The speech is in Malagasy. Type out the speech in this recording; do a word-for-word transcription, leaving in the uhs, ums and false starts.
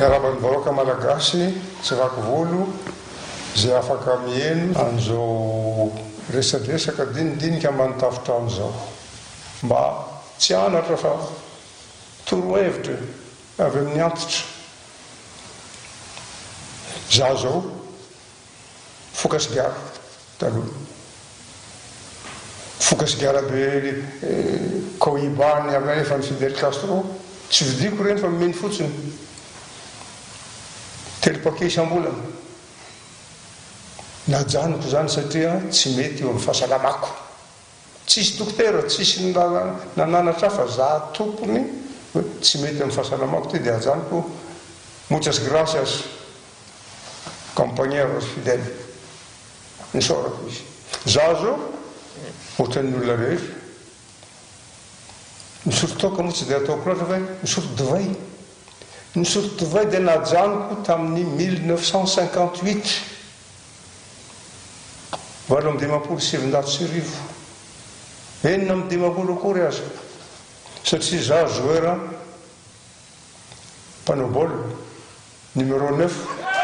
Miarabany baroaka malagasy tsy vaky volo zay afaka mieno an'izao resadresaka dinidinika manontafitra an'izao mba tsy anatra fa torohevitra avy amin'ny antitra. Za zao fokasy gara taloha fokasy gara be cohibany avy efa ny Fidel Castro tsy vidiko reny fa mimeny fotsiny telo paquet isam-bolana. Najanoko zany satria tsy mety eo amin'ny fahasalamako. Tsisy dokotera, tsisy nananatra fa za tompony tsy mety amin'ny fahasalamako ty dia ajanoko muchas gracias compañeros Fidel. Nisorako izy. Za zao ohatran'ny olona rehetra. Nisotro toaka moa tsy dia ataoko loatra fa nisotro divay. Nisotro divay dia najanoko tamin'ny mille neuf cent cinquante-huit. Valo amby dimampolo sy sivinjato sy arivo. Enina amby dimampolo akory aza. Satria za joueur mpanao baolina numéro neuf.